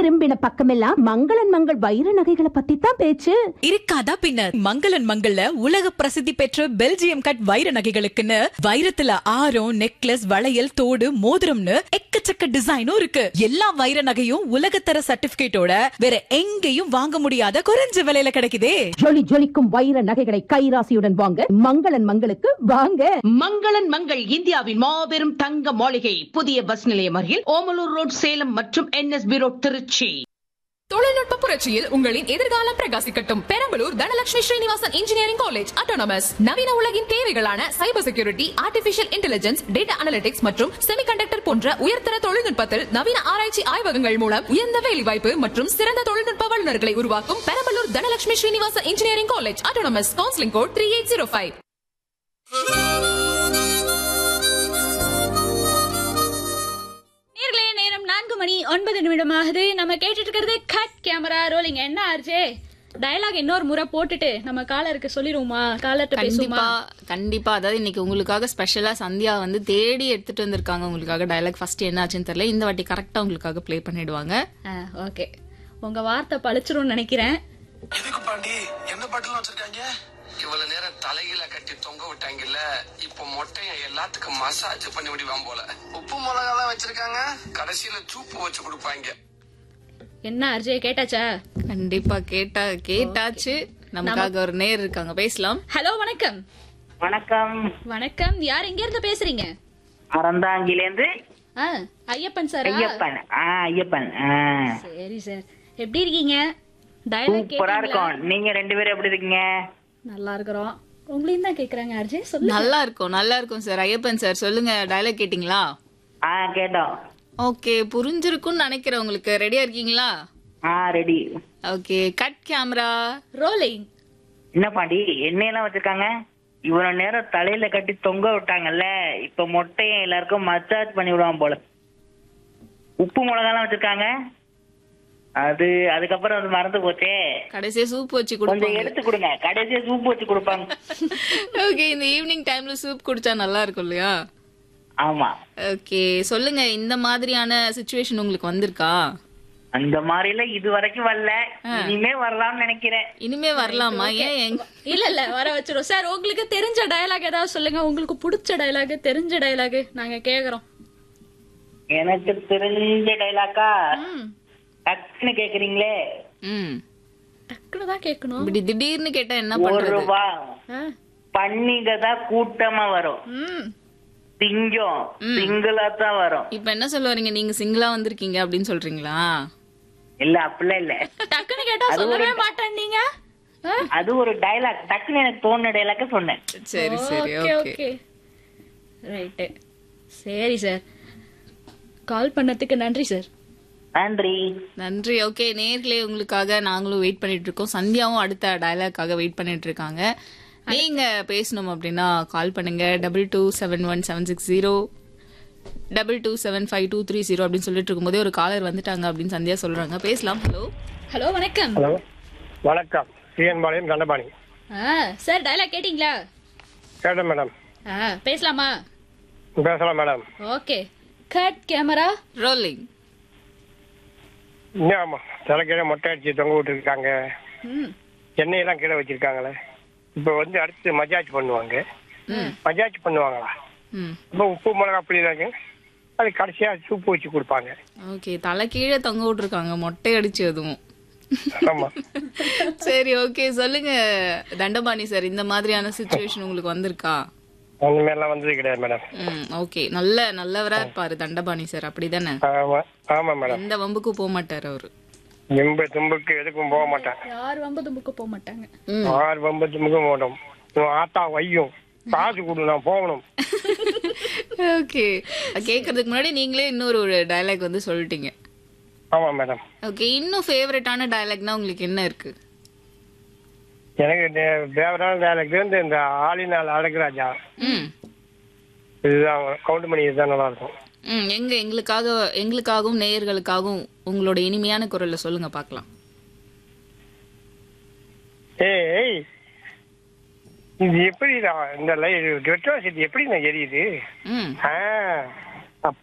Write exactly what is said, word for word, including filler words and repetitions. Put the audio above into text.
திரும்பின பக்கமெல்லாம் மங்களன் மங்கள் வைர நகைகளை பத்தி தான் பேச்சு. இருக்காதா பின்ன. மங்களன் மங்கள்ல உலக பிரசித்தி பெற்ற பெல்ஜியம் கட் வைர நகைகளுக்குன்னு வைரத்துல ஆரம், நெக்லஸ், வளையல், தோடு, மோதிரம்னு எக்கச்சக்க டிசைனும் இருக்கு. எல்லா வைர நகையும் உலகத்தர சர்டிபிகேட்டோட வேற எங்கேயும் வாங்க முடியாத குறைஞ்ச விலையில கிடைக்குதே. ஜொலி ஜொலிக்கும் வைர நகைகளை கைராசியுடன் வாங்க மங்களன் மங்களுக்கு வாங்க. மங்களன் மங்கள் இந்தியாவின் மாபெரும் தங்க மாளிகை, புதிய பஸ் நிலையம் அருகில் ஓமலூர் ரோட், சேலம் மற்றும் என்எஸ்பி ரோட், திருச்சி. தொழில்நுட்ப புரட்சியில் உங்களின் எதிர்காலம் பிரகாசிக்கட்டும். Perambalur Dhanalakshmi Srinivasan engineering college autonomous நவீன உலகின் தேவைகளான cyber security, artificial intelligence, data analytics மற்றும் செமிகண்டக்டர் போன்ற உயர்தர தொழில்நுட்பத்தில் நவீன ஆராய்ச்சி ஆய்வகங்கள் மூலம் உயர்ந்த வேலைவாய்ப்பு மற்றும் சிறந்த தொழில்நுட்ப வல்லுநர்களை உருவாக்கும் Perambalur Dhanalakshmi Srinivasan engineering college autonomous. Counselling code three eight zero five. நான்கு மணி ஒன்பது நிமிடமாகுது. நம்ம கேட்டுட்டு இருக்கிறது கட் கேமரா ரோலிங். என்ன ஆர்ஜே டயலாக் இன்னொரு முறை போட்டுட்டு நம்ம காலருக்கு சொல்லிடுவோமா? காலர்ட்ட பேசுமா? கண்டிப்பா. அதாவது இன்னைக்கு உங்களுக்காக ஸ்பெஷலா சந்தியா வந்து தேடி எடுத்துட்டு வந்திருக்காங்க உங்களுக்காக டயலாக். ஃபர்ஸ்ட் என்ன ஆச்சுன்னு தெரியல, இந்த வாட்டி கரெக்டா உங்களுக்காக ப்ளே பண்ணிடுவாங்க. ஓகே, உங்க வார்த்தை பழிச்சிரும் நினைக்கிறேன். எதுக்கு பாண்டி என்ன பாட்டுலாம் வச்சிருக்காங்க? இவ்வளவு நேரம் தலையில கட்டி தொங்க விட்டாங்கல்ல, இப்ப மொட்டைய எல்லாத்துக்கும் மசாஜ் பண்ணி விடுவான் போல. உப்பு மிளகாலாம் வச்சிருக்காங்க, கடைசியில சூப்பு வச்சு கொடுப்பாங்க. என்ன அர்ஜய் கேட்டாச்சா? கண்டிப்பா கேட்டா கேட்டாச்சு. நமக்காக ஒரு நேர் இருக்காங்க, பேசலாம். ஹலோ, வணக்கம். வணக்கம். வணக்கம். யார் எங்க இருந்து பேசுறீங்க? அறந்தாங்கிலேருந்து ஐயப்பன் சார். ஐயப்பன். ஐயப்பன். சரி சார், எப்படி இருக்கீங்க? சூப்பரா இருக்கும். நீங்க ரெண்டு பேரும் எப்படி இருக்கீங்க? நல்லா இருக்கிறோம். உங்களையும் தான் கேக்குறாங்க அர்ஜய், சொல்லுங்க. நல்லா இருக்கும், நல்லா இருக்கும் சார். ஐயப்பன் சார் சொல்லுங்க, டயலாக் கேட்டீங்களா? ஆ கேட்டோம். ஓகே, புரிஞ்சிருக்கும்னு நினைக்கிறேன். உங்களுக்கு ரெடியா இருக்கீங்களா? ஆ ready. Okay, cut camera rolling. என்ன பாண்டி எண்ணெயெல்லாம் வச்சிருக்காங்க? இவ்வளவு நேரம் தலையில கட்டி தொங்க விட்டாங்கல்ல, இப்ப மொட்டையை எல்லாருக்கும் மசாஜ் பண்ணி விடுவான் போல. உப்பு மிளகாலாம் வச்சிருக்காங்க, அது அதுக்கப்புறம் அது மறந்து போச்சே. கடைசியா சூப் வச்சு கொஞ்சம் கொடுப்பாங்க. எடுத்து கொடுங்க, கடைசியா சூப் வச்சு கொடுப்பாங்க. ஓகே, இந்த ஈவினிங் டைம்ல சூப் குடிச்சா நல்லா இருக்கும் இல்லையா? ஆமா. ஓகே, சொல்லுங்க, இந்த மாதிரியான சிச்சுவேஷன் உங்களுக்கு வந்திருக்கா? அந்த மாதிரி எல்லாம் இது வரைக்கும் வரல, இனிமே வரலாம்னு நினைக்கிறேன். இனிமே வரலாமா? ஏன்? இல்ல இல்ல, வர வச்சிரும் சார். உங்களுக்கு தெரிஞ்ச டயலாக் ஏதாவது சொல்லுங்க, உங்களுக்கு பிடிச்ச டயலாக், தெரிஞ்ச டயலாக் நாங்க கேக்குறோம். எனக்கு தெரிஞ்ச டயலாக்கா? டக்குன்னு கேக்குறீங்களே. ம், டக்குன்னு தான் கேட்கணும். இப்படி திடீர்னு கேட்டா என்ன ஒரு பண்றது? ரூபா பன்னிங்க தான் கூட்டமா வரும், சிங்கம் சிங்கிளா தான் வரும். இப்ப என்ன சொல்ல வரீங்க? நீங்க சிங்கிளா வந்திருக்கீங்க அப்படின்னு சொல்றீங்களா? இல்ல அப்படிலாம் இல்ல. டக்குன்னு கேட்டா சொல்லவே மாட்டேன் நீங்க. அது ஒரு டயலாக், டக்குன்னு எனக்கு தோணுன டயலாக்க சொன்னேன். சரி சரி, ஓகே ரைட். சரி சார், கால் பண்ணதுக்கு நன்றி சார். நன்றி நன்றி. ஓகே, நேர்களே உங்களுக்காக நாங்களும் வெயிட் பண்ணிட்டு இருக்கோம். சந்தியாவும் அடுத்த டயலாக்காக வெயிட் பண்ணிட்டு இருக்காங்க. நீங்க பேசணும் அப்படின்னா கால் பண்ணுங்க. Double two seven one seven six zero double two seven five two three zero அப்படின்னு சொல்லிட்டு இருக்கும்போதே ஒரு காலர் வந்துட்டாங்க அப்படின்னு சந்தியா சொல்றாங்க, பேசலாம். ஹலோ ஹலோ, வணக்கம். ஹலோ வணக்கம், சிஎன்பாளையம் தண்டபாணி. சார் டயலாக் கேட்டீங்களா? கேட்டேன் மேடம். பேசலாமா? பேசலாம் madam. Okay, cut camera rolling. ஆமா, தலைக்கீழே மொட்டை அடிச்சு தொங்க விட்டு இருக்காங்க, எண்ணெயெல்லாம் கீழே வச்சிருக்காங்களே. இப்ப வந்து அடுத்து மஜாஜ் பண்ணுவாங்க. மஜாஜ் பண்ணுவாங்களா? இப்ப உப்பு மிளகா அப்படி இருக்கு, அது கடைசியா சூப்பு வச்சு கொடுப்பாங்க. ஓகே, தலை கீழே தொங்க விட்டுருக்காங்க, மொட்டை அடிச்சு அதுவும். ஆமா. சரி, ஓகே, சொல்லுங்க தண்டபாணி சார், இந்த மாதிரியான சிச்சுவேஷன் உங்களுக்கு வந்திருக்கா? அந்த மாதிரிலாம் வந்தது கிடையாது மேடம். ம், ஓகே, நல்ல நல்லவரா இருப்பாரு தண்டபாணி சார், அப்படிதானே? ஆமா ஆமா மேடம். எந்த வம்புக்கும் போக மாட்டாரு அவரு. எம்ப தும்புக்கு எதுக்கும் போக மாட்டேன். யார் வம்பு தும்புக்கு போக மாட்டாங்க. யார் வம்பு தும்புக்கும் போட்டோம். ஆத்தா வையும் காசு கொடு, நான் போகணும். ஓகே, கேக்குறதுக்கு முன்னாடி நீங்களே இன்னொரு ஒரு டயலாக் வந்து சொல்லிட்டீங்க. ஆமா மேடம். ஓகே, இன்னும் ஃபேவரட்டான டயலாக்னா உங்களுக்கு என்ன இருக்கு? எனக்கு ஃபேவரட்டான டயலாக் வந்து இந்த ஆளினால் அழகுராஜா, இதுதான் கவுண்ட் பண்ணி, இதுதான் நல்லா இருக்கும். ம், எங்க எங்களுக்காக எங்களுக்காகவும் நேயர்களுக்காகவும் உங்களோட இனிமையான குரல்ல சொல்லுங்க பார்க்கலாம். ஏய், இது எப்படி இந்த லைட் எப்படி நான் எரியுது? ம், ஆ